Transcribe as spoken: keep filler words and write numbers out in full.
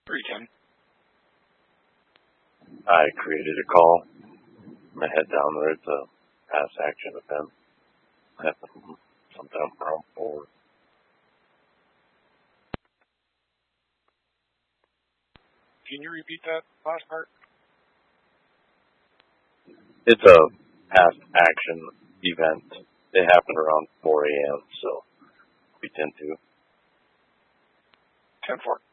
three ten. I created a call. I'm going to head down there. It's a past action event. Happened sometime around four. Can you repeat that last part? It's a past action event. It happened around four a.m., so we tend to. ten four.